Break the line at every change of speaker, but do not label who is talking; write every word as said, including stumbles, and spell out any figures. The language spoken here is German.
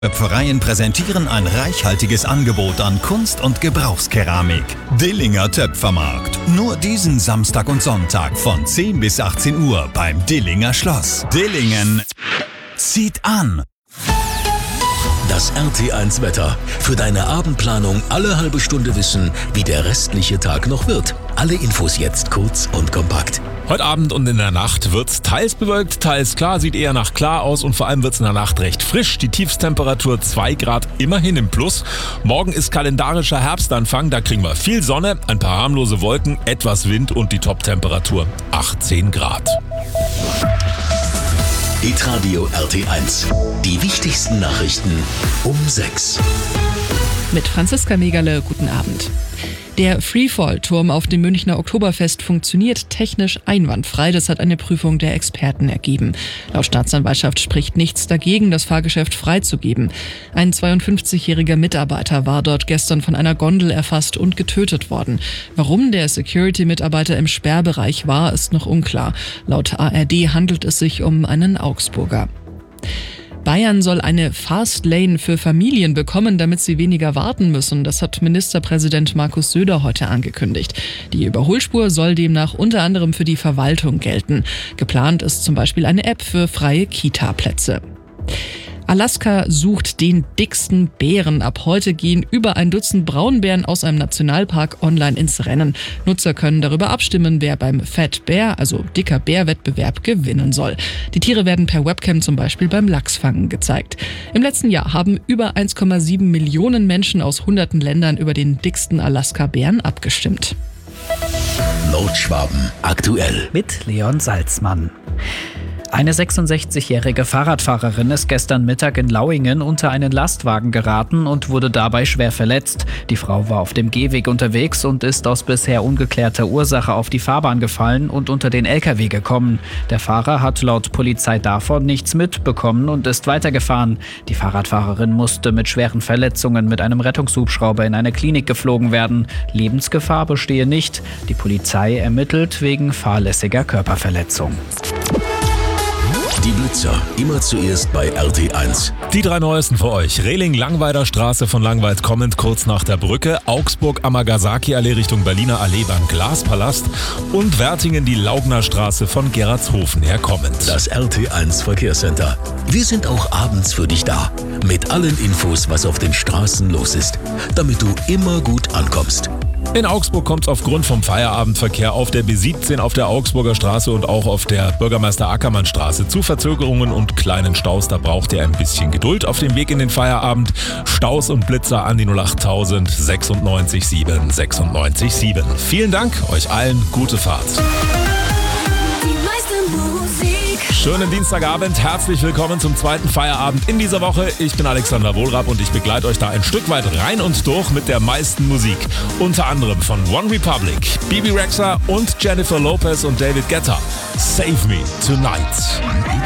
Töpfereien präsentieren ein reichhaltiges Angebot an Kunst- und Gebrauchskeramik. Dillinger Töpfermarkt. Nur diesen Samstag und Sonntag von zehn bis achtzehn Uhr beim Dillinger Schloss. Dillingen zieht an.
Das R T eins Wetter. Für deine Abendplanung alle halbe Stunde wissen, wie der restliche Tag noch wird. Alle Infos jetzt kurz und kompakt.
Heute Abend und in der Nacht wird's teils bewölkt, teils klar, sieht eher nach klar aus und vor allem wird's in der Nacht recht frisch. Die Tiefstemperatur zwei Grad, immerhin im Plus. Morgen ist kalendarischer Herbstanfang, da kriegen wir viel Sonne, ein paar harmlose Wolken, etwas Wind und die Toptemperatur achtzehn Grad.
Hitradio R T eins. Die wichtigsten Nachrichten um sechs.
Mit Franziska Megerle, guten Abend. Der Freefall-Turm auf dem Münchner Oktoberfest funktioniert technisch einwandfrei. Das hat eine Prüfung der Experten ergeben. Laut Staatsanwaltschaft spricht nichts dagegen, das Fahrgeschäft freizugeben. Ein zweiundfünfzigjähriger Mitarbeiter war dort gestern von einer Gondel erfasst und getötet worden. Warum der Security-Mitarbeiter im Sperrbereich war, ist noch unklar. Laut A R D handelt es sich um einen Augsburger. Bayern soll eine Fastlane für Familien bekommen, damit sie weniger warten müssen. Das hat Ministerpräsident Markus Söder heute angekündigt. Die Überholspur soll demnach unter anderem für die Verwaltung gelten. Geplant ist zum Beispiel eine App für freie Kita-Plätze. Alaska sucht den dicksten Bären. Ab heute gehen über ein Dutzend Braunbären aus einem Nationalpark online ins Rennen. Nutzer können darüber abstimmen, wer beim Fat Bear, also dicker Bär-Wettbewerb, gewinnen soll. Die Tiere werden per Webcam zum Beispiel beim Lachsfangen gezeigt. Im letzten Jahr haben über eins Komma sieben Millionen Menschen aus hunderten Ländern über den dicksten Alaska-Bären abgestimmt.
Nordschwaben aktuell.
Mit Leon Salzmann. Eine sechsundsechzigjährige Fahrradfahrerin ist gestern Mittag in Lauingen unter einen Lastwagen geraten und wurde dabei schwer verletzt. Die Frau war auf dem Gehweg unterwegs und ist aus bisher ungeklärter Ursache auf die Fahrbahn gefallen und unter den L K W gekommen. Der Fahrer hat laut Polizei davon nichts mitbekommen und ist weitergefahren. Die Fahrradfahrerin musste mit schweren Verletzungen mit einem Rettungshubschrauber in eine Klinik geflogen werden. Lebensgefahr bestehe nicht. Die Polizei ermittelt wegen fahrlässiger Körperverletzung.
Die Blitzer, immer zuerst bei R T eins.
Die drei neuesten für euch. Rehling-Langweider Straße von Langweid kommend kurz nach der Brücke, Augsburg-Amagasaki-Allee Richtung Berliner Allee beim Glaspalast und Wertingen die Laugner Straße von Gerardshofen her kommend.
Das R T eins Verkehrscenter. Wir sind auch abends für dich da. Mit allen Infos, was auf den Straßen los ist, damit du immer gut ankommst.
In Augsburg kommt es aufgrund vom Feierabendverkehr auf der B siebzehn auf der Augsburger Straße und auch auf der Bürgermeister Ackermann Straße zu Verzögerungen und kleinen Staus. Da braucht ihr ein bisschen Geduld auf dem Weg in den Feierabend. Staus und Blitzer an die null acht null null sechsundneunzig sieben sechsundneunzig sieben. Vielen Dank, euch allen gute Fahrt. Schönen Dienstagabend, herzlich willkommen zum zweiten Feierabend in dieser Woche. Ich bin Alexander Wohlrab und ich begleite euch da ein Stück weit rein und durch mit der meisten Musik. Unter anderem von One Republic, Bebe Rexha und Jennifer Lopez und David Guetta. Save Me Tonight.